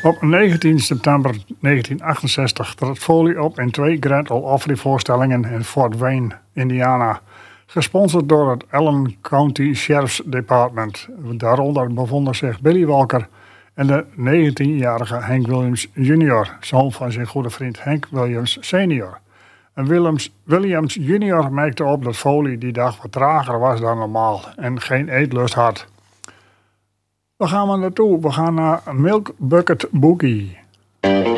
Op 19 september 1968 trad Foley op in 2 Grand Ole Opry voorstellingen in Fort Wayne, Indiana. Gesponsord door het Allen County Sheriff's Department. Daaronder bevonden zich Billy Walker en de 19-jarige Hank Williams Jr., zoon van zijn goede vriend Hank Williams Sr. En Williams Jr. merkte op dat Foley die dag wat trager was dan normaal en geen eetlust had. Waar gaan we naartoe? We gaan naar Milk Bucket Boogie.